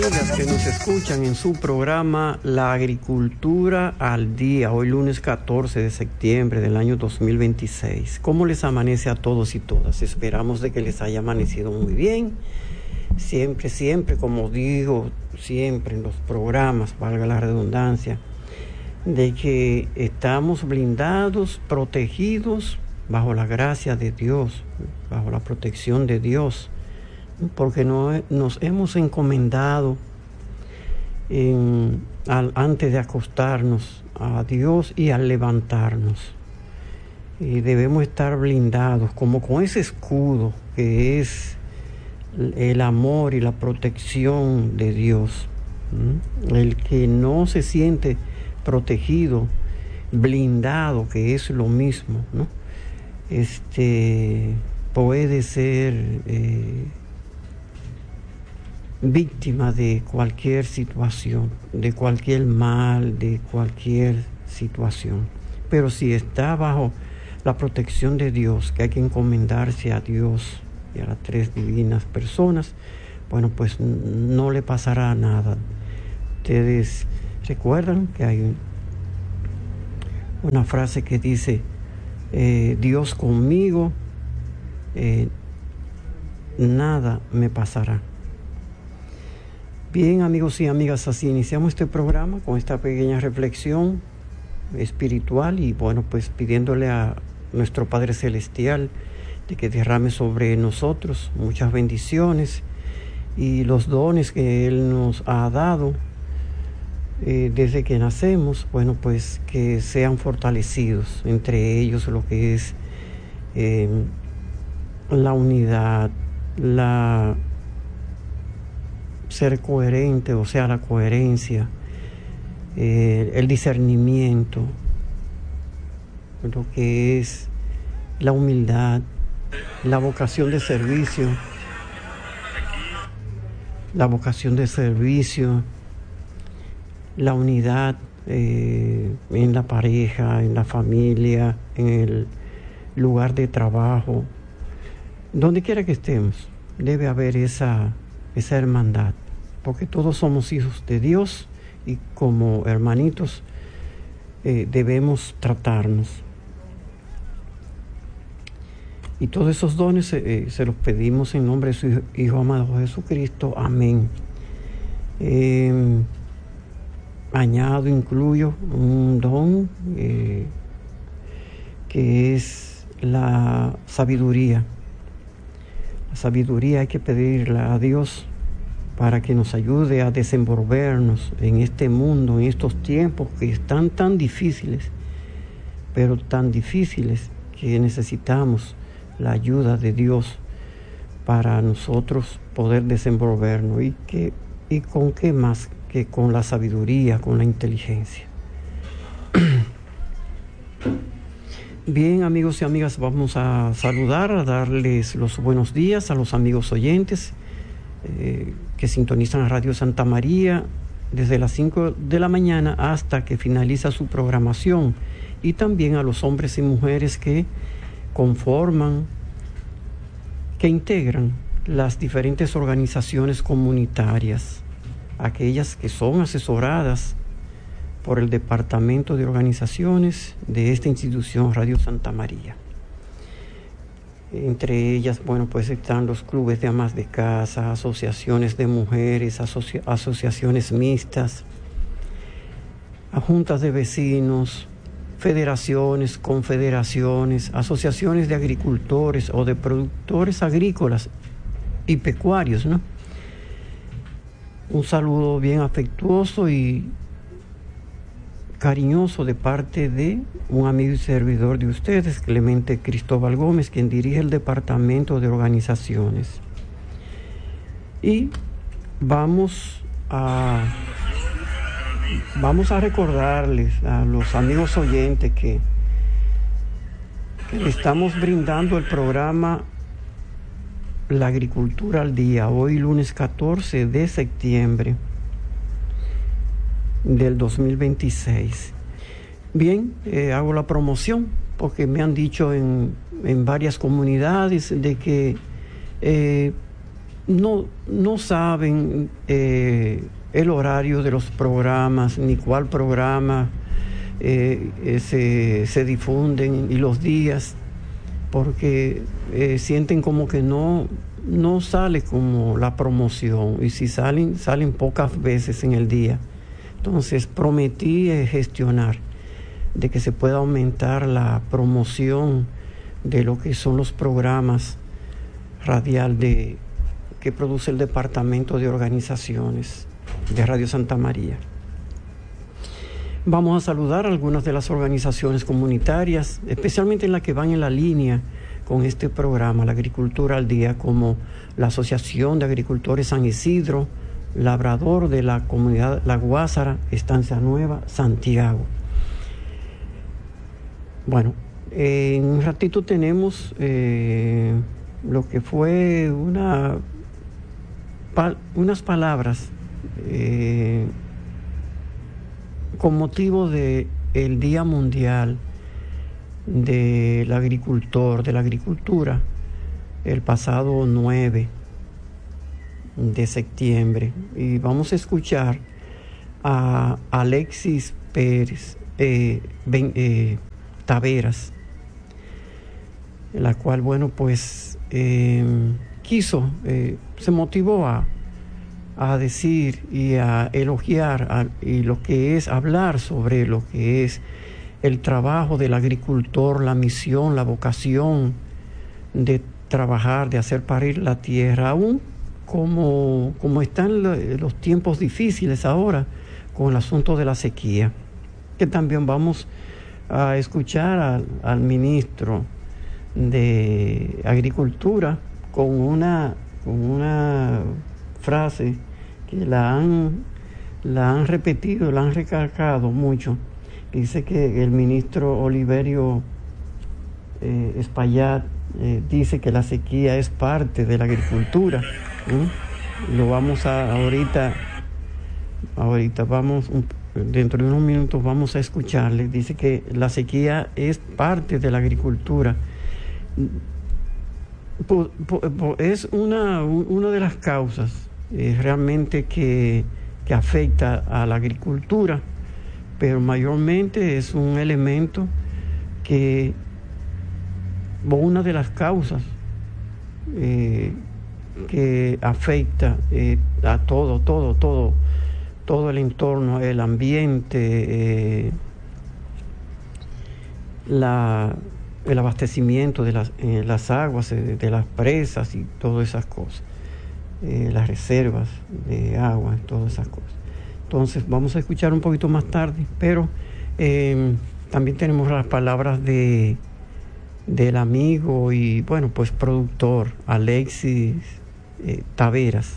Amigas que nos escuchan en su programa La Agricultura al Día, hoy lunes 14 de septiembre del año 2026. ¿Cómo les amanece a todos y todas? Esperamos de que les haya amanecido muy bien. Siempre, como digo, siempre en los programas, valga la redundancia, de que estamos blindados, protegidos bajo la gracia de Dios, bajo la protección de Dios, porque nos hemos encomendado antes de acostarnos a Dios y al levantarnos. Y debemos estar blindados como con ese escudo que es el amor y la protección de Dios. El que no se siente protegido, blindado, que es lo mismo, ¿no? Puede ser víctima de cualquier situación, de cualquier mal, de cualquier situación. Pero si está bajo la protección de Dios, que hay que encomendarse a Dios y a las tres divinas personas, bueno, pues no le pasará nada. Ustedes recuerdan que hay una frase que dice, Dios conmigo, nada me pasará. Bien, amigos y amigas, así iniciamos este programa con esta pequeña reflexión espiritual y bueno, pues pidiéndole a nuestro Padre Celestial de que derrame sobre nosotros muchas bendiciones y los dones que Él nos ha dado desde que nacemos, bueno, pues que sean fortalecidos, entre ellos lo que es la unidad, ser coherente, o sea, la coherencia, el discernimiento, lo que es la humildad, la vocación de servicio, la unidad en la pareja, en la familia, en el lugar de trabajo, donde quiera que estemos, debe haber esa hermandad, porque todos somos hijos de Dios y como hermanitos debemos tratarnos. Y todos esos dones se los pedimos en nombre de su Hijo amado Jesucristo. Amén. Añado, incluyo un don que es la sabiduría. La sabiduría hay que pedirla a Dios para que nos ayude a desenvolvernos en este mundo, en estos tiempos que están tan difíciles, pero tan difíciles que necesitamos la ayuda de Dios para nosotros poder desenvolvernos. ¿Y con qué más que con la sabiduría, con la inteligencia? Bien, amigos y amigas, vamos a saludar, a darles los buenos días a los amigos oyentes que sintonizan a Radio Santa María desde las 5 de la mañana hasta que finaliza su programación, y también a los hombres y mujeres que conforman, que integran las diferentes organizaciones comunitarias, aquellas que son asesoradas por el Departamento de Organizaciones de esta institución Radio Santa María. Entre ellas, bueno, pues están los clubes de amas de casa, asociaciones de mujeres, asociaciones mixtas, juntas de vecinos, federaciones, confederaciones, asociaciones de agricultores o de productores agrícolas y pecuarios, ¿no? Un saludo bien afectuoso y cariñoso de parte de un amigo y servidor de ustedes, Clemente Cristóbal Gómez, quien dirige el Departamento de Organizaciones. Y vamos a recordarles a los amigos oyentes que le estamos brindando el programa La Agricultura al Día, hoy lunes 14 de septiembre del 2026. Bien, hago la promoción porque me han dicho en varias comunidades de que no saben el horario de los programas, ni cuál programa se difunden y los días, porque sienten como que no sale como la promoción, y si salen pocas veces en el día. Entonces prometí gestionar de que se pueda aumentar la promoción de lo que son los programas radial que produce el Departamento de Organizaciones de Radio Santa María. Vamos a saludar a algunas de las organizaciones comunitarias, especialmente en las que van en la línea con este programa, la Agricultura al Día, como la Asociación de Agricultores San Isidro, Labrador de la Comunidad La Guásara, Estancia Nueva, Santiago. Bueno, en un ratito tenemos lo que fue unas palabras con motivo de el Día Mundial del Agricultor, de la Agricultura, el pasado 9 de septiembre. Y vamos a escuchar a Alexis Pérez Taveras, la cual, bueno, pues se motivó a decir y a elogiar y lo que es hablar sobre lo que es el trabajo del agricultor, la misión, la vocación de trabajar, de hacer parir la tierra, aún como están los tiempos difíciles ahora con el asunto de la sequía, que también vamos a escuchar al ministro de Agricultura con una frase que la han repetido, la han recalcado mucho. Dice que el ministro Oliverio Espaillat dice que la sequía es parte de la agricultura. Lo vamos a ahorita vamos, dentro de unos minutos vamos a escucharle. Dice que la sequía es parte de la agricultura. Es una de las causas realmente que afecta a la agricultura, pero mayormente es un elemento una de las causas que afecta a todo el entorno, el ambiente, el abastecimiento de las aguas, de las presas y todas esas cosas, las reservas de agua, todas esas cosas. Entonces vamos a escuchar un poquito más tarde, pero también tenemos las palabras del amigo y, bueno, pues productor Alexis Taveras.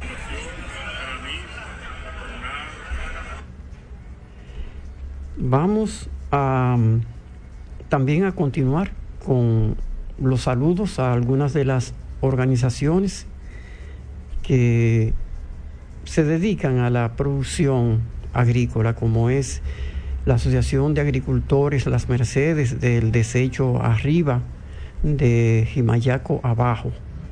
Vamos también a continuar con los saludos a algunas de las organizaciones que se dedican a la producción agrícola, como es la Asociación de Agricultores Las Mercedes del Desecho Arriba, de Jimayaco Abajo,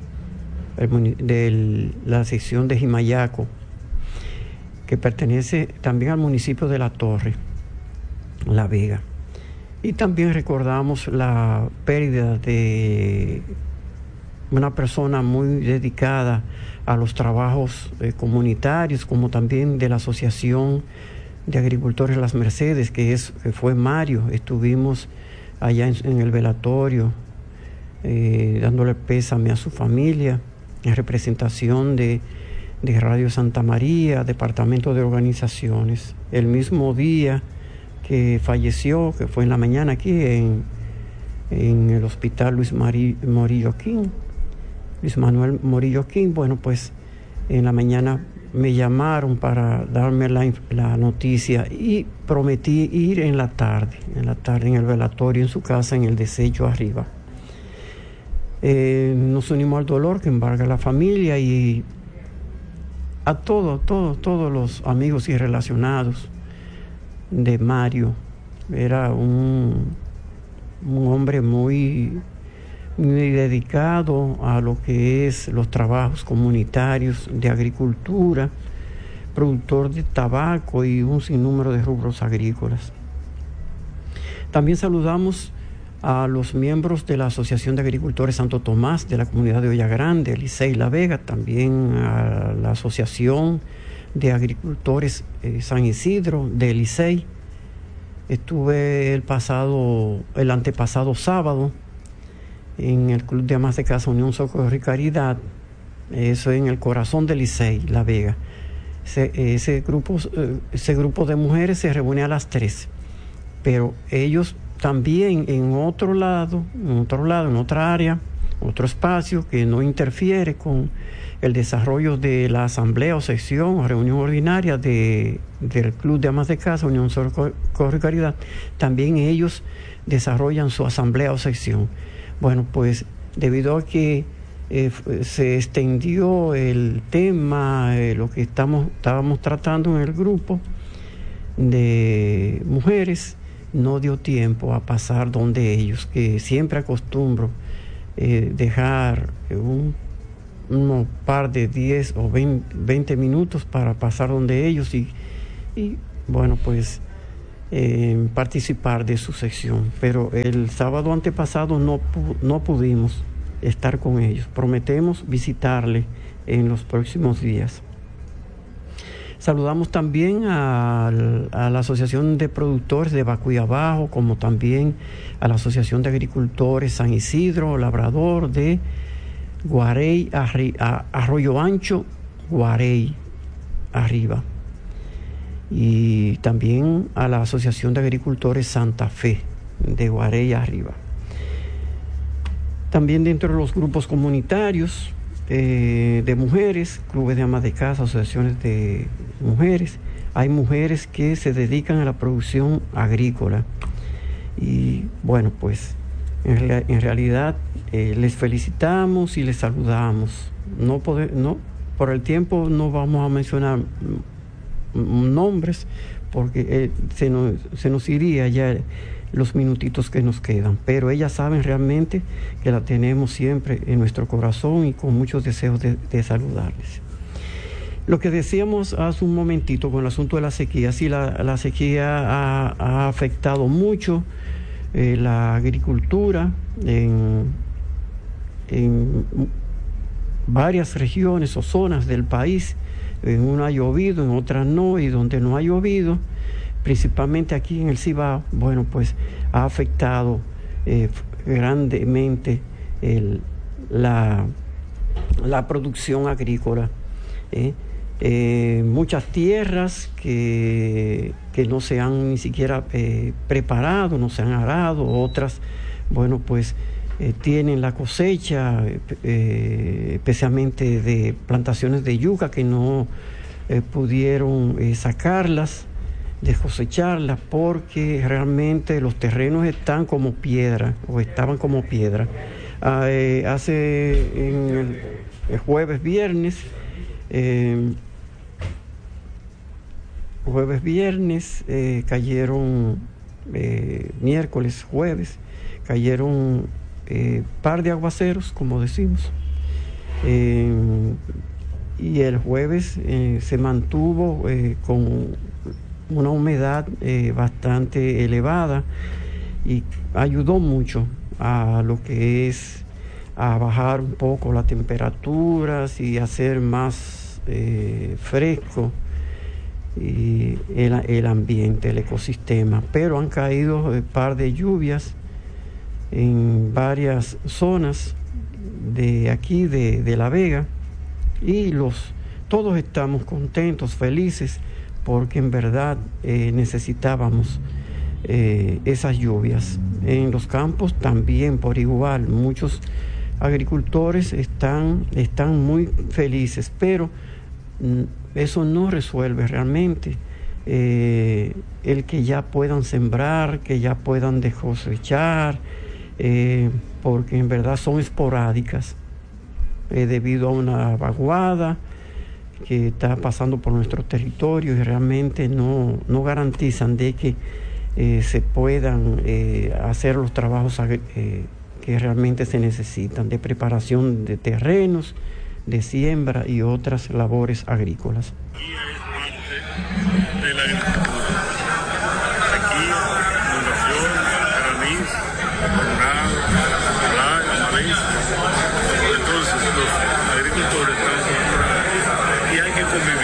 de la sección de Jimayaco, que pertenece también al municipio de La Torre, La Vega. Y también recordamos la pérdida de una persona muy dedicada a los trabajos comunitarios, como también de la Asociación de Agricultores Las Mercedes, que fue Mario. Estuvimos allá en el velatorio dándole pésame a su familia, en representación de Radio Santa María, Departamento de Organizaciones. El mismo día que falleció, que fue en la mañana aquí en el Hospital Luis Morillo King, Luis Manuel Morillo King, bueno, pues en la mañana me llamaron para darme la noticia y prometí ir en la tarde en el velatorio en su casa en el Desecho Arriba. Nos unimos al dolor que embarga la familia y a todos los amigos y relacionados de Mario. Era un hombre muy muy dedicado a lo que es los trabajos comunitarios de agricultura, productor de tabaco y un sinnúmero de rubros agrícolas. También saludamos a los miembros de la Asociación de Agricultores Santo Tomás de la comunidad de Olla Grande, Licey La Vega, también a la Asociación de Agricultores San Isidro de Licey. Estuve el antepasado sábado en el Club de Amas de Casa Unión Socorro y Caridad, eso en el corazón de Licey La Vega. Ese grupo de mujeres se reúne a las 3, pero ellos también en otra área, otro espacio que no interfiere con el desarrollo de la asamblea o sección o reunión ordinaria del Club de Amas de Casa, Unión Socorro y Caridad, también ellos desarrollan su asamblea o sección. Bueno, pues debido a que se extendió el tema, lo que estábamos tratando en el grupo de mujeres, no dio tiempo a pasar donde ellos, que siempre acostumbro dejar unos par de 10 o 20 minutos para pasar donde ellos y bueno, pues participar de su sección. Pero el sábado antepasado no pudimos estar con ellos. Prometemos visitarle en los próximos días. Saludamos también a la Asociación de Productores de Bacuy Abajo, como también a la Asociación de Agricultores San Isidro, Labrador de Guarey, Arroyo Ancho, Guarey, arriba. Y también a la Asociación de Agricultores Santa Fe, de Guarey, arriba. También dentro de los grupos comunitarios de mujeres, clubes de amas de casa, asociaciones de mujeres, hay mujeres que se dedican a la producción agrícola. Y bueno, pues en realidad les felicitamos y les saludamos. Por el tiempo no vamos a mencionar nombres porque se nos iría ya los minutitos que nos quedan, pero ellas saben realmente que la tenemos siempre en nuestro corazón y con muchos deseos de saludarles. Lo que decíamos hace un momentito con el asunto de la sequía, sí, la sequía ha afectado mucho la agricultura en varias regiones o zonas del país. En una ha llovido, en otras no, y donde no ha llovido, principalmente aquí en el Cibao, bueno, pues ha afectado grandemente la producción agrícola. Muchas tierras que no se han ni siquiera preparado, no se han arado, otras, bueno, pues tienen la cosecha, especialmente de plantaciones de yuca que no pudieron sacarlas, de cosecharlas, porque realmente los terrenos están como piedra, o estaban como piedra. En el jueves, viernes, cayeron, miércoles, jueves, cayeron par de aguaceros, como decimos, y el jueves se mantuvo con una humedad bastante elevada y ayudó mucho a lo que es a bajar un poco las temperaturas y hacer más fresco y el ambiente, el ecosistema. Pero han caído un par de lluvias en varias zonas de aquí de La Vega y todos estamos contentos, felices, porque en verdad necesitábamos esas lluvias. En los campos también por igual, muchos agricultores están muy felices, pero eso no resuelve realmente el que ya puedan sembrar, que ya puedan cosechar, porque en verdad son esporádicas debido a una vaguada que está pasando por nuestro territorio y realmente no garantizan de que se puedan hacer los trabajos que realmente se necesitan, de preparación de terrenos, de siembra y otras labores agrícolas. De la agricultura. Sequía, inundación, granizo, tornado, plaga, maleza. Entonces los agricultores están y hay que convivir.